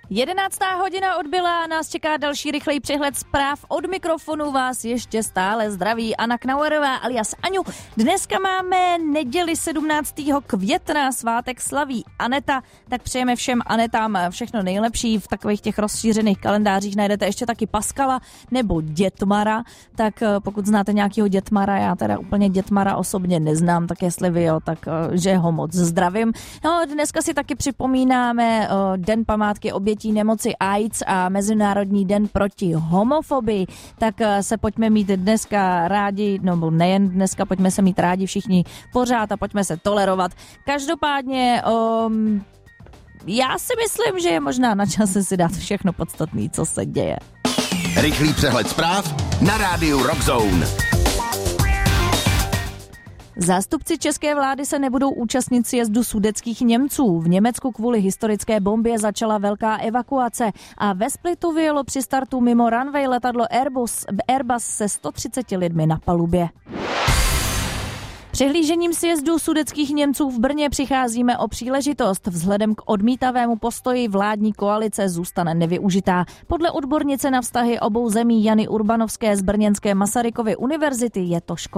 11. hodina odbyla, nás čeká další rychlej přehled zpráv. Od mikrofonu vás ještě stále zdraví Anna Knauerová alias Aňu. Dneska máme neděli 17. května, svátek slaví Aneta, tak přejeme všem Anetám všechno nejlepší. V takových těch rozšířených kalendářích najdete ještě taky Paskala nebo Dětmara, tak pokud znáte nějakého Dětmara, já teda úplně Dětmara osobně neznám, tak jestli vy jo, tak že ho moc zdravím. No, dneska si taky připomínáme Den památky obětí nemoci AIDS a Mezinárodní den proti homofobii, tak se pojďme mít dneska rádi, no nejen dneska, pojďme se mít rádi všichni pořád a pojďme se tolerovat. Každopádně já si myslím, že je možná na čase si dát všechno podstatné, co se děje. Rychlý přehled zpráv na rádiu Rock Zone. Zástupci české vlády se nebudou účastnit sjezdu sudetských Němců. V Německu kvůli historické bombě začala velká evakuace a ve Splitu vyjelo při startu mimo runway letadlo Airbus se 130 lidmi na palubě. Přihlížením sjezdu sudetských Němců v Brně přicházíme o příležitost. Vzhledem k odmítavému postoji vládní koalice zůstane nevyužitá. Podle odbornice na vztahy obou zemí Jany Urbanovské z brněnské Masarykovy univerzity je to škoda.